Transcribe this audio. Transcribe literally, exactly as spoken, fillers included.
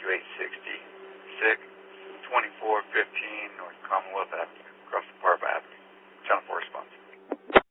two eight six zero, S I C twenty-four fifteen, North Commonwealth Avenue.